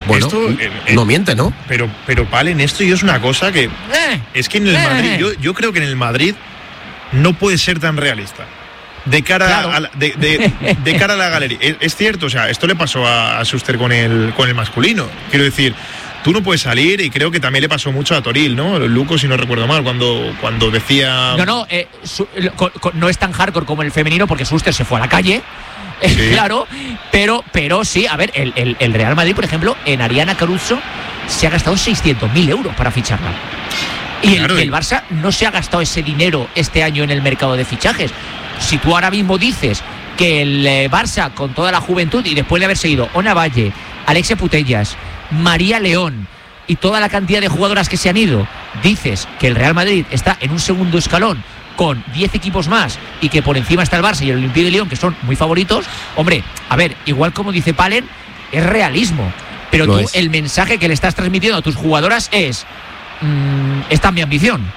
Bueno, esto, no miente, ¿no? Pero Palen, esto y es una cosa que es que en el Madrid, yo creo que en el Madrid no puede ser tan realista. De cara, claro. de cara a la galería. Es cierto, o sea, esto le pasó a Schuster con el masculino. Quiero decir, tú no puedes salir, y creo que también le pasó mucho a Toril, ¿no? Luco, si no recuerdo mal, cuando decía... No, no es tan hardcore como el femenino, porque Schuster se fue a la calle, sí. Claro, pero sí, a ver, el Real Madrid, por ejemplo, en Ariana Caruso se ha gastado 600.000 euros para ficharla. Y claro, el Barça no se ha gastado ese dinero este año en el mercado de fichajes. Si tú ahora mismo dices que el Barça, con toda la juventud, y después de haber seguido Ona Valle, Alexia Putellas, María León y toda la cantidad de jugadoras que se han ido, dices que el Real Madrid está en un segundo escalón con 10 equipos más y que por encima está el Barça y el Olympique de Lyon, que son muy favoritos, hombre, a ver, igual como dice Palen, es realismo, pero tú el mensaje que le estás transmitiendo a tus jugadoras es esta es mi ambición.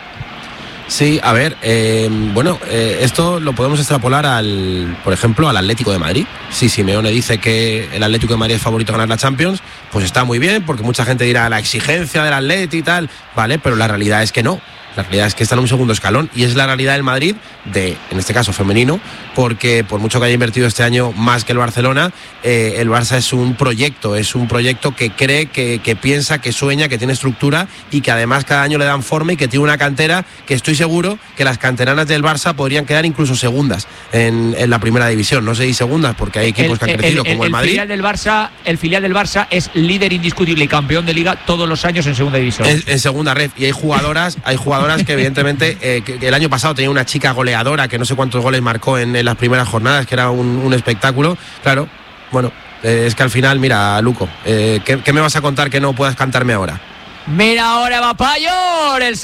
Sí, a ver, esto lo podemos extrapolar por ejemplo, al Atlético de Madrid. Si Simeone dice que el Atlético de Madrid es favorito a ganar la Champions, pues está muy bien, porque mucha gente dirá la exigencia del Atleti y tal, vale, pero la realidad es que no. La realidad es que está en un segundo escalón, y es la realidad del Madrid, en este caso femenino, porque por mucho que haya invertido este año más que el Barcelona, el Barça es un proyecto que cree, que piensa, que sueña, que tiene estructura, y que además cada año le dan forma, y que tiene una cantera que estoy seguro que las canteranas del Barça podrían quedar incluso segundas en la primera división. No sé si segundas, porque hay equipos que han crecido como el Madrid. El filial del Barça es líder indiscutible y campeón de liga todos los años en segunda división. En segunda red, y hay jugadoras que evidentemente que el año pasado tenía una chica goleadora que no sé cuántos goles marcó en las primeras jornadas, que era un espectáculo. Claro, bueno, es que al final, mira, Luco, ¿qué me vas a contar que no puedas cantarme ahora? Mira, ahora va Payor, el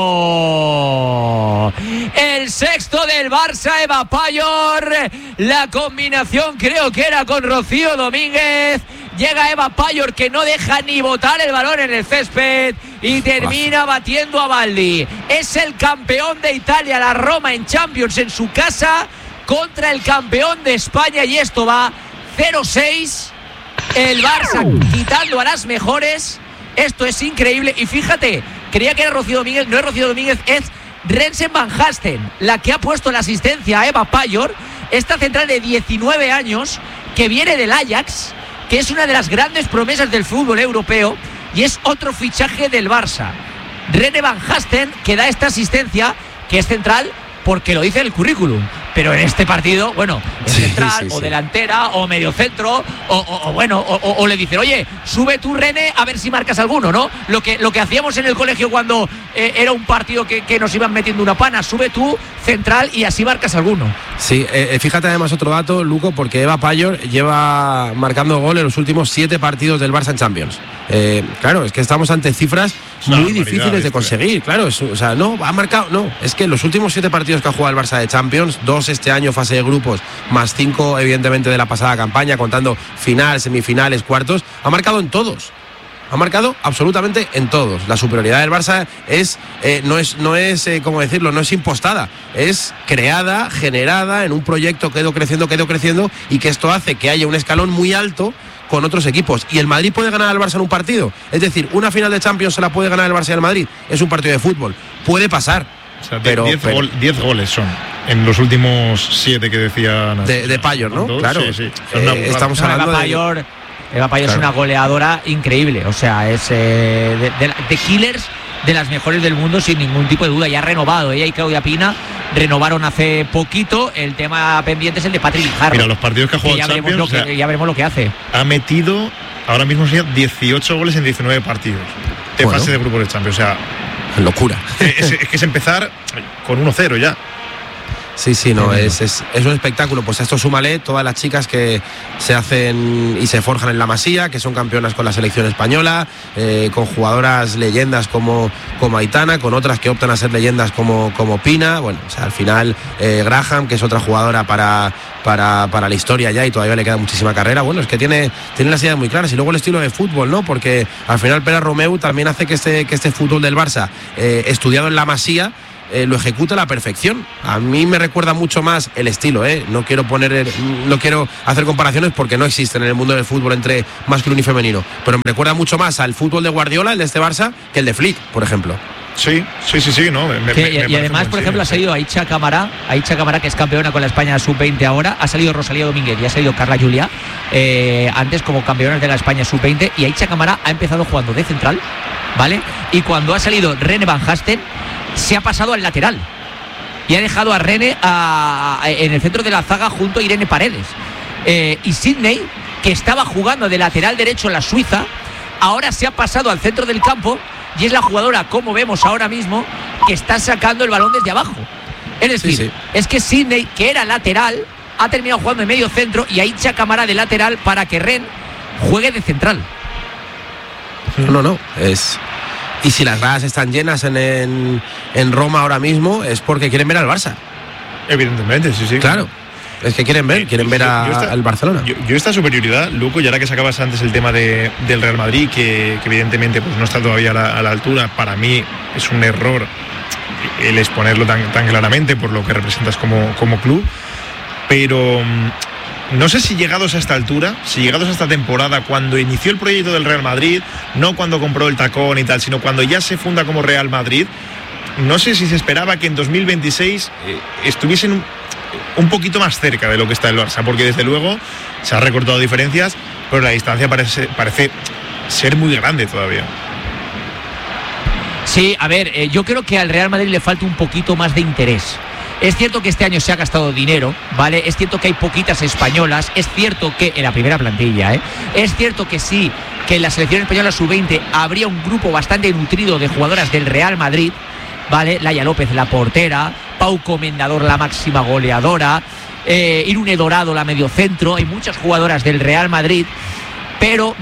sexto del Barça, Eva Payor, la combinación creo que era con Rocío Domínguez. Llega Eva Payor, que no deja ni botar el balón en el césped, y termina batiendo a Baldi. Es el campeón de Italia, la Roma, en Champions en su casa contra el campeón de España, y esto va 0-6. El Barça quitando a las mejores. Esto es increíble. Y fíjate, creía que era Rocío Domínguez, no es Rocío Domínguez, es Rensen Van Hasten la que ha puesto la asistencia a Eva Payor, esta central de 19 años que viene del Ajax, que es una de las grandes promesas del fútbol europeo, y es otro fichaje del Barça. Rene Van Hasten, que da esta asistencia, que es central porque lo dice el currículum, pero en este partido, bueno, es central, o delantera, o medio centro, o le dicen, oye, sube tú, René, a ver si marcas alguno, ¿no? Lo que hacíamos en el colegio cuando era un partido que nos iban metiendo una pana, sube tú, central, y así marcas alguno. Sí, fíjate además otro dato, Luco, porque Eva Payor lleva marcando gol en los últimos 7 partidos del Barça en Champions. Claro, es que estamos ante cifras muy difíciles de conseguir, claro, ha marcado, es que en los últimos 7 partidos que ha jugado el Barça de Champions, 2 este año fase de grupos, más 5 evidentemente de la pasada campaña, contando final, semifinales, cuartos, ha marcado en todos. Ha marcado absolutamente en todos. La superioridad del Barça no es ¿cómo decirlo? No es impostada, es creada, generada en un proyecto que ha ido creciendo, y que esto hace que haya un escalón muy alto con otros equipos. ¿Y el Madrid puede ganar al Barça en un partido? Es decir, una final de Champions se la puede ganar el Barça y el Madrid. Es un partido de fútbol. Puede pasar. O sea, 10 goles son en los últimos 7 que decía de Payor, ¿no? ¿Dos? Claro. Sí. Estamos hablando Eva Payor es una goleadora increíble. O sea, es de killers, de las mejores del mundo, sin ningún tipo de duda. Ya ha renovado. Ella y Claudia Pina renovaron hace poquito. El tema pendiente es el de Patrick Jarro. Mira, los partidos que ha jugado Champions, ya veremos lo que hace. Ha metido ahora mismo 18 goles en 19 partidos de fase de grupos de Champions. O sea, locura. Es que es empezar con 1-0 ya. Sí, no, es un espectáculo. Pues a esto súmale todas las chicas que se hacen y se forjan en la Masía, que son campeonas con la selección española, con jugadoras leyendas como Aitana, con otras que optan a ser leyendas como Pina. Bueno, o sea, al final Graham, que es otra jugadora para la historia ya, y todavía le queda muchísima carrera. Bueno, es que tiene las ideas muy claras. Y luego el estilo de fútbol, ¿no? Porque al final Pere Romeu también hace que este fútbol del Barça, estudiado en la Masía, lo ejecuta a la perfección. A mí me recuerda mucho más el estilo, no quiero hacer comparaciones porque no existen en el mundo del fútbol entre masculino y femenino, pero me recuerda mucho más al fútbol de Guardiola, el de este Barça, que el de Flick, por ejemplo. Sí, ¿no? Y además, por ejemplo, ha salido Aicha Camará, que es campeona con la España Sub-20 ahora, ha salido Rosalía Domínguez y ha salido Carla Julia, antes como campeonas de la España Sub-20, y Aicha Camará ha empezado jugando de central, ¿vale? Y cuando ha salido Rene Van Hasten, se ha pasado al lateral y ha dejado a Rene en el centro de la zaga junto a Irene Paredes. Y Sidney, que estaba jugando de lateral derecho en la Suiza, ahora se ha pasado al centro del campo y es la jugadora, como vemos ahora mismo, que está sacando el balón desde abajo. Es decir, es que Sidney, que era lateral, ha terminado jugando en medio centro y Aicha Camará de lateral para que Ren juegue de central. No, es... Y si las gradas están llenas en Roma ahora mismo, es porque quieren ver al Barça. Evidentemente, sí. Claro. Es que quieren ver al Barcelona. Yo esta superioridad, Luco, y ahora que sacabas antes el tema del Real Madrid, que evidentemente pues no está todavía a la altura, para mí es un error el exponerlo tan claramente por lo que representas como club, pero no sé si llegados a esta altura, si llegados a esta temporada, cuando inició el proyecto del Real Madrid, no cuando compró el tacón y tal, sino cuando ya se funda como Real Madrid, no sé si se esperaba que en 2026 estuviesen un poquito más cerca de lo que está el Barça, porque desde luego se han recortado diferencias, pero la distancia parece ser muy grande todavía. Sí, a ver, yo creo que al Real Madrid le falta un poquito más de interés. Es cierto que este año se ha gastado dinero, ¿vale? Es cierto que hay poquitas españolas, es cierto que en la primera plantilla, es cierto que sí, que en la selección española sub-20 habría un grupo bastante nutrido de jugadoras del Real Madrid, ¿vale? Laia López, la portera, Pau Comendador, la máxima goleadora, Irune Dorado, la mediocentro. Hay muchas jugadoras del Real Madrid, pero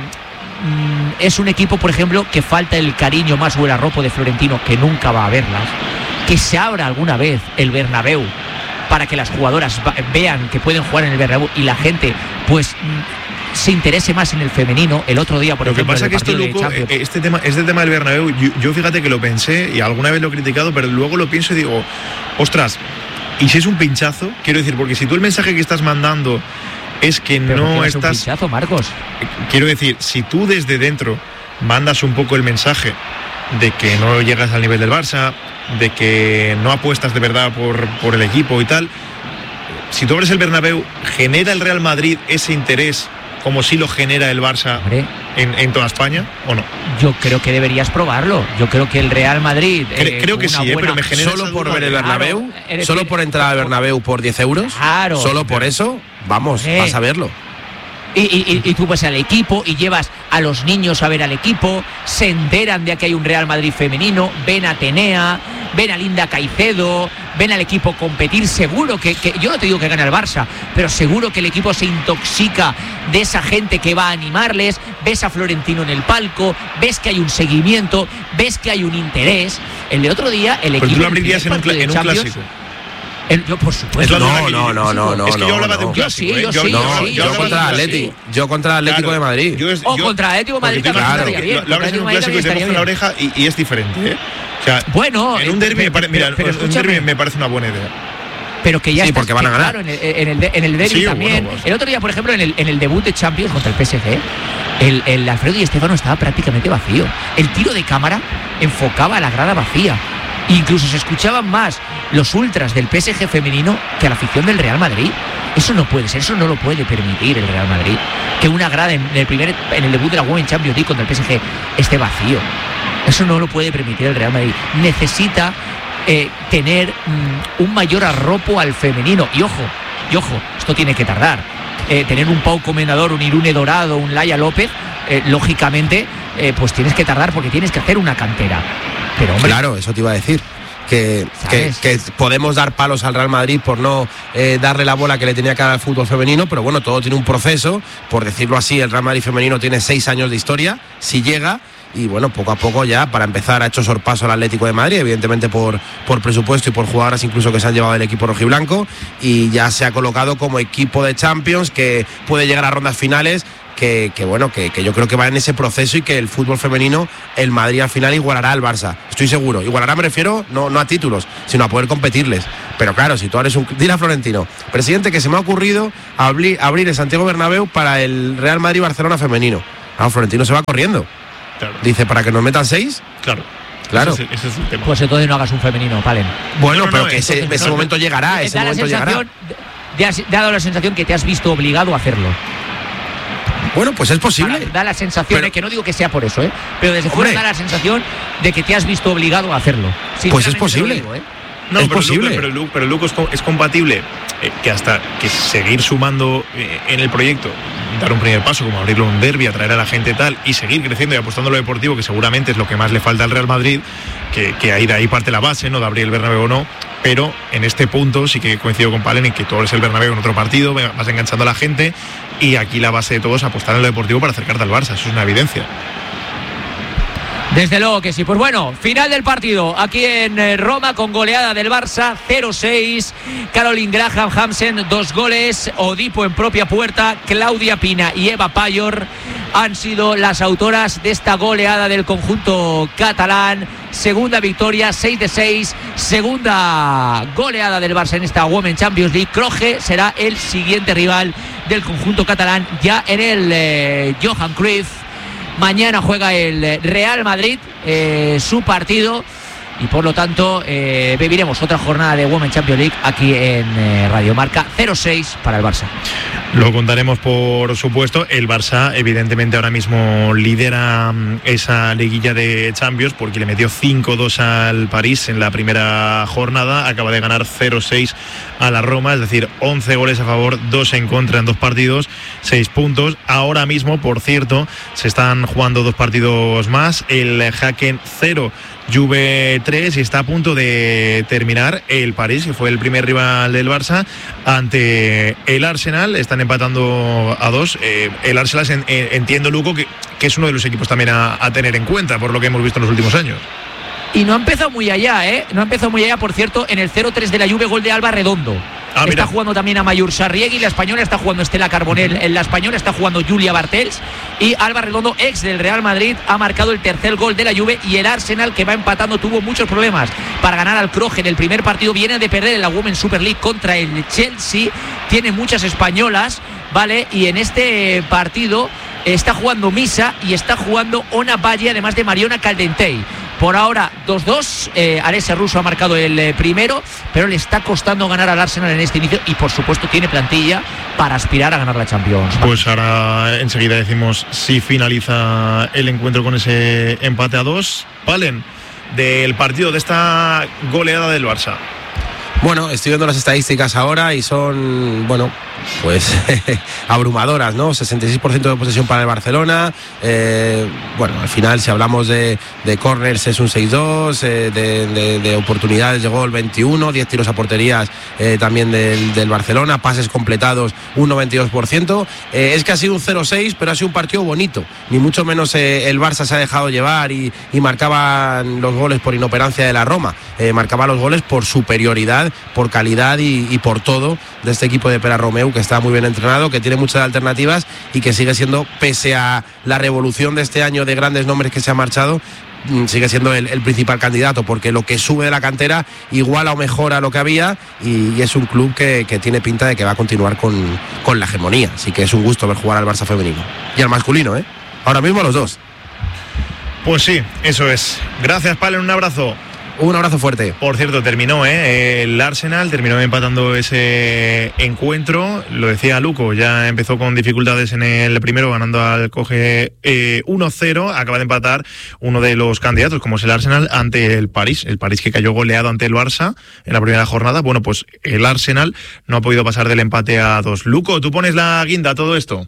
es un equipo, por ejemplo, que falta el cariño más o el arropo de Florentino, que nunca va a verlas. Que se abra alguna vez el Bernabéu para que las jugadoras vean que pueden jugar en el Bernabéu y la gente, pues, se interese más en el femenino. El otro día, por ejemplo, lo que pasa es que esto, Luco, este tema del Bernabéu, yo fíjate que lo pensé y alguna vez lo he criticado, pero luego lo pienso y digo, ostras, ¿y si es un pinchazo? Quiero decir, porque si tú el mensaje que estás mandando es que pero no es estás... un pinchazo, Marcos. Quiero decir, si tú desde dentro mandas un poco el mensaje de que no llegas al nivel del Barça, de que no apuestas de verdad por el equipo y tal, si tú abres el Bernabéu, ¿genera el Real Madrid ese interés como si lo genera el Barça en toda España o no? Yo creo que deberías probarlo. Yo creo que el Real Madrid... creo que sí, pero me genera... Solo por ver el Bernabéu, solo por entrar al Bernabéu por 10 euros, solo por eso, vamos, vas a verlo. Y tú vas al equipo y llevas a los niños a ver al equipo, se enteran de que hay un Real Madrid femenino, ven a Atenea, ven a Linda Caicedo, ven al equipo competir. Seguro que yo no te digo que gane el Barça, pero seguro que el equipo se intoxica de esa gente que va a animarles. Ves a Florentino en el palco, ves que hay un seguimiento, ves que hay un interés. El de otro día, el equipo... Pero tú lo abrirías en un clásico. Yo, por supuesto. No. Es que yo hablaba de un clásico. Yo contra Atleti. Yo contra el Atlético de Madrid. Contra el Atlético de Madrid también estaría bien. Lo abres en un clásico y te coge la oreja y es diferente, O sea, bueno, en un derbi me parece una buena idea. Pero que ya sí, porque van a ganar. Claro, en el derbi también. Bueno, el otro día, por ejemplo, en el debut de Champions contra el PSG, el Alfredo Di Stéfano estaba prácticamente vacío. El tiro de cámara enfocaba a la grada vacía. Incluso se escuchaban más los ultras del PSG femenino que a la afición del Real Madrid. Eso no puede ser, eso no lo puede permitir el Real Madrid. Que una grada en el debut de la Women's Champions League contra el PSG esté vacío. Eso no lo puede permitir el Real Madrid. Necesita tener un mayor arropo al femenino. Y ojo, esto tiene que tardar. Tener un Pau Comendador, un Irune Dorado, un Laia López, lógicamente, pues tienes que tardar porque tienes que hacer una cantera. Pero, hombre, claro, eso te iba a decir. Que podemos dar palos al Real Madrid por no darle la bola que le tenía que dar al fútbol femenino, pero bueno, todo tiene un proceso, por decirlo así. El Real Madrid femenino tiene 6 años de historia, si llega, y bueno, poco a poco ya, para empezar, ha hecho sorpaso al Atlético de Madrid, evidentemente por presupuesto y por jugadoras incluso que se han llevado del equipo rojiblanco, y ya se ha colocado como equipo de Champions que puede llegar a rondas finales, que yo creo que va en ese proceso y que el fútbol femenino, el Madrid al final igualará al Barça, estoy seguro. Igualará, me refiero, no a títulos, sino a poder competirles. Pero claro, si tú eres dile a Florentino, presidente, que se me ha ocurrido abrir el Santiago Bernabéu para el Real Madrid-Barcelona femenino. Florentino se va corriendo. Claro. Dice, ¿para que nos metan 6? Claro. Ese es el tema. Pues entonces no hagas un femenino, Palen. Bueno, pero que ese momento llegará. Ese momento llegará. Te ha dado la sensación que te has visto obligado a hacerlo. Bueno, pues es posible. Da la sensación, que no digo que sea por eso, pero desde fuera da la sensación de que te has visto obligado a hacerlo. Pues es posible. No, es pero posible. Pero Luco es compatible que hasta que seguir sumando en el proyecto, dar un primer paso como abrirlo un derbi, atraer a la gente tal y seguir creciendo y apostando en lo deportivo, que seguramente es lo que más le falta al Real Madrid, que ahí de ahí parte la base, no de abrir el Bernabéu o no. Pero en este punto sí que coincido con Palen en que tú eres el Bernabéu en otro partido, vas enganchando a la gente y aquí la base de todo es apostar en lo deportivo para acercarte al Barça, eso es una evidencia. Desde luego que sí. Pues bueno, final del partido aquí en Roma con goleada del Barça 0-6. Caroline Graham Hansen 2 goles, Odipo en propia puerta, Claudia Pina y Eva Payor han sido las autoras de esta goleada del conjunto catalán. Segunda victoria, 6-6, segunda goleada del Barça en esta Women's Champions League. Kroge será el siguiente rival del conjunto catalán ya en el Johan Cruyff. Mañana juega el Real Madrid su partido y por lo tanto viviremos otra jornada de Women's Champions League aquí en Radio Marca. 0-6 para el Barça. Lo contaremos, por supuesto. El Barça evidentemente ahora mismo lidera esa liguilla de Champions porque le metió 5-2 al París en la primera jornada, acaba de ganar 0-6 a la Roma, es decir, 11 goles a favor, 2 en contra en 2 partidos, 6 puntos. Ahora mismo, por cierto, se están jugando 2 partidos más, el Haken 0, Juve 3, y está a punto de terminar el París, que fue el primer rival del Barça, ante el Arsenal. Están empatando a 2. El Arsenal, entiendo, Luco, que es uno de los equipos también a tener en cuenta por lo que hemos visto en los últimos años. Y no ha empezado muy allá, No ha empezado muy allá, por cierto, en el 0-3 de la Juve, gol de Alba Redondo. Está jugando también a Mayur Sarriegui, la española está jugando Estela Carbonell, en la española está jugando Julia Bartels, y Alba Redondo, ex del Real Madrid, ha marcado el tercer gol de la Juve. Y el Arsenal, que va empatando, tuvo muchos problemas para ganar al Kroge en el primer partido, viene de perder en la Women's Super League contra el Chelsea, tiene muchas españolas, ¿vale? Y en este partido está jugando Misa y está jugando Ona Valle, además de Mariona Caldentey. Por ahora 2-2, Alessia Russo ha marcado el primero, pero le está costando ganar al Arsenal en este inicio y por supuesto tiene plantilla para aspirar a ganar la Champions. Pues ahora enseguida decimos si finaliza el encuentro con ese empate a 2. Palen, del partido, de esta goleada del Barça. Bueno, estoy viendo las estadísticas ahora y son, bueno, pues abrumadoras, ¿no? 66% de posesión para el Barcelona. Bueno, al final, si hablamos de corners, es un 6-2, de oportunidades de gol 21, 10 tiros a porterías también del Barcelona, pases completados un 92%. Es que ha sido un 0-6, pero ha sido un partido bonito. Ni mucho menos el Barça se ha dejado llevar y marcaban los goles por inoperancia de la Roma. Marcaba los goles por superioridad, por calidad y por todo de este equipo de Pere Romeu, que está muy bien entrenado, que tiene muchas alternativas y que sigue siendo, pese a la revolución de este año de grandes nombres que se han marchado, sigue siendo el principal candidato, porque lo que sube de la cantera iguala o mejora lo que había y es un club que tiene pinta de que va a continuar con la hegemonía. Así que es un gusto ver jugar al Barça femenino y al masculino, ahora mismo a los dos. Pues sí, eso es. Gracias, Palen, un abrazo. Un abrazo fuerte. Por cierto, terminó el Arsenal, terminó empatando ese encuentro. Lo decía Luco, ya empezó con dificultades en el primero, ganando al Kroge 1-0. Acaba de empatar uno de los candidatos, como es el Arsenal, ante el París. El París, que cayó goleado ante el Barça en la primera jornada. Bueno, pues el Arsenal no ha podido pasar del empate a 2. Luco, ¿tú pones la guinda a todo esto?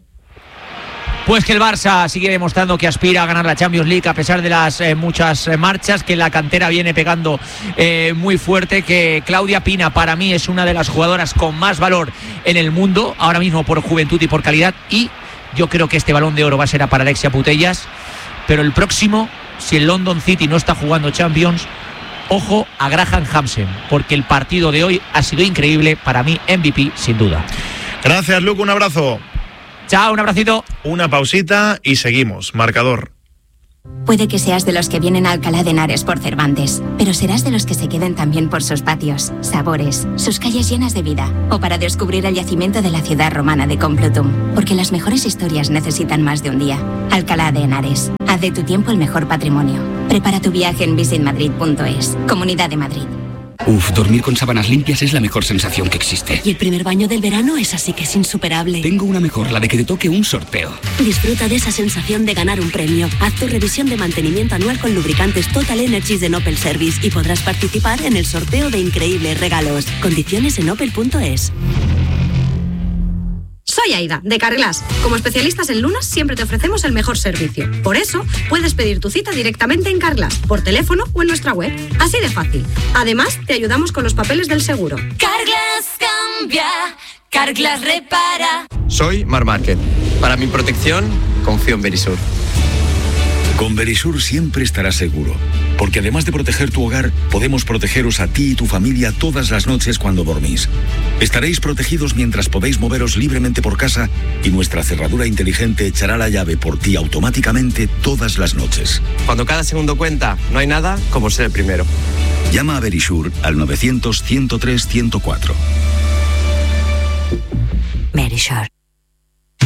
Pues que el Barça sigue demostrando que aspira a ganar la Champions League a pesar de las muchas marchas, que la cantera viene pegando muy fuerte, que Claudia Pina para mí es una de las jugadoras con más valor en el mundo, ahora mismo por juventud y por calidad, y yo creo que este Balón de Oro va a ser para Alexia Putellas, pero el próximo, si el London City no está jugando Champions, ojo a Graham Hansen, porque el partido de hoy ha sido increíble, para mí MVP sin duda. Gracias, Luco, un abrazo. Chao, un abracito. Una pausita y seguimos. Marcador. Puede que seas de los que vienen a Alcalá de Henares por Cervantes, pero serás de los que se queden también por sus patios, sabores, sus calles llenas de vida, o para descubrir el yacimiento de la ciudad romana de Complutum, porque las mejores historias necesitan más de un día. Alcalá de Henares, haz de tu tiempo el mejor patrimonio. Prepara tu viaje en visitmadrid.es, Comunidad de Madrid. Dormir con sábanas limpias es la mejor sensación que existe. Y el primer baño del verano es así que es insuperable. Tengo una mejor, la de que te toque un sorteo. Disfruta de esa sensación de ganar un premio. Haz tu revisión de mantenimiento anual con lubricantes Total Energies de Opel Service y podrás participar en el sorteo de increíbles regalos. Condiciones en opel.es. Soy Aida, de Carglass. Como especialistas en lunas, siempre te ofrecemos el mejor servicio. Por eso, puedes pedir tu cita directamente en Carglass, por teléfono o en nuestra web. Así de fácil. Además, te ayudamos con los papeles del seguro. Carglass cambia, Carglass repara. Soy Marc Márquez. Para mi protección, confío en Verisur. Con Verisur siempre estarás seguro, porque además de proteger tu hogar, podemos protegeros a ti y tu familia todas las noches cuando dormís. Estaréis protegidos mientras podéis moveros libremente por casa y nuestra cerradura inteligente echará la llave por ti automáticamente todas las noches. Cuando cada segundo cuenta, no hay nada como ser el primero. Llama a Verisur al 900 103 104. Verisur.